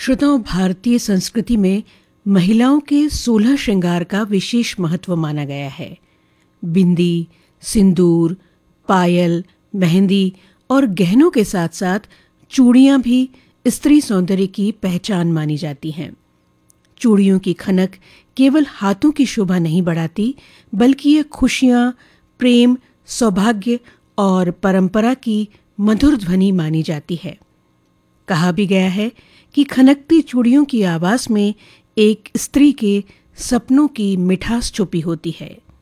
श्रोताओं, भारतीय संस्कृति में महिलाओं के 16 श्रृंगार का विशेष महत्व माना गया है। बिंदी, सिंदूर, पायल, मेहंदी और गहनों के साथ साथ चूड़ियां भी स्त्री सौंदर्य की पहचान मानी जाती हैं। चूड़ियों की खनक केवल हाथों की शोभा नहीं बढ़ाती, बल्कि ये खुशियां, प्रेम, सौभाग्य और परंपरा की मधुर ध्वनि मानी जाती है। कहा भी गया है कि खनकती चूड़ियों की आवाज में एक स्त्री के सपनों की मिठास छुपी होती है।